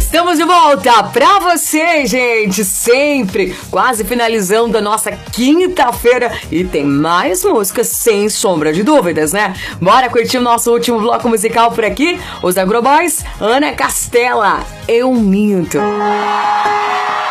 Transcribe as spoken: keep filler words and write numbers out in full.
Estamos de volta pra você, gente, sempre, quase finalizando a nossa quinta-feira e tem mais músicas, sem sombra de dúvidas, né? Bora curtir o nosso último bloco musical por aqui, os Agroboys, Ana Castela, Eu Minto.